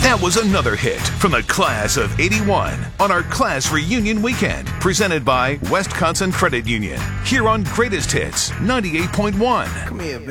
That was another hit from the class of '81 on our class reunion weekend, presented by Wisconsin Credit Union, here on Greatest Hits 98.1. Come here, baby.